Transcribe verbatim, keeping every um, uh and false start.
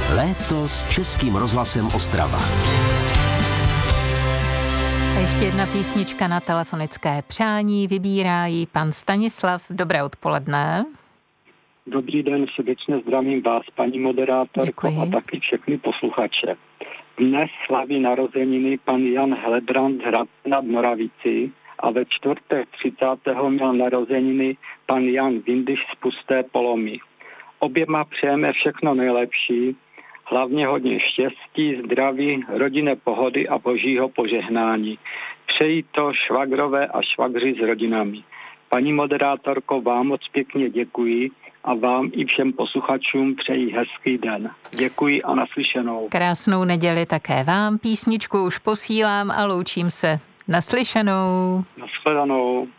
Léto s Českým rozhlasem Ostrava. A ještě jedna písnička na telefonické přání, vybírá ji pan Stanislav. Dobré odpoledne. Dobrý den, srdečně zdravím vás, paní moderátorko. Děkuji. A taky všechny posluchače. Dnes slaví narozeniny pan Jan Helebrant z Hradce nad Moravicí a ve čtvrtek třicátého měl narozeniny pan Jan Vindyš z Pusté Polomy. Oběma přejeme všechno nejlepší, hlavně hodně štěstí, zdraví, rodinné pohody a božího požehnání. Přejí to švagrové a švagři s rodinami. Paní moderátorko, vám moc pěkně děkuji a vám i všem posluchačům přeji hezký den. Děkuji a naslyšenou. Krásnou neděli také vám. Písničku už posílám a loučím se. Naslyšenou. Nashledanou.